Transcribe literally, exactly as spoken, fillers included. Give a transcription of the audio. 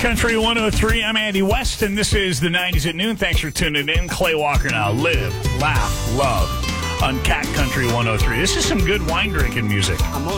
Country one oh three, I'm Andy West, and this is the nineties at noon. Thanks for tuning in. Clay Walker now. Live, laugh, love on Cat Country one oh three. This is some good wine drinking music.